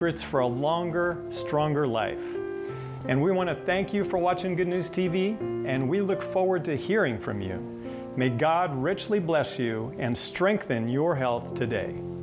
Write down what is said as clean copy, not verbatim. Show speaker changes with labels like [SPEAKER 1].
[SPEAKER 1] secrets for a longer, stronger life. And we want to thank you for watching Good News TV, and we look forward to hearing from you. May God richly bless you and strengthen your health today.